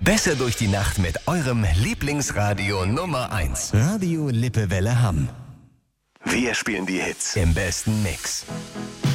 Besser durch die Nacht mit eurem Lieblingsradio Nummer 1. Radio Lippewelle Hamm. Wir spielen die Hits im besten Mix.